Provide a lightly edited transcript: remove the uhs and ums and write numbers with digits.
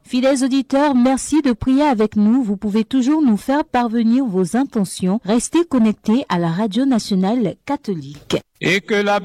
Fidèles auditeurs, merci de prier avec nous. Vous pouvez toujours nous faire parvenir vos intentions. Restez connectés à la Radio nationale catholique. Et que la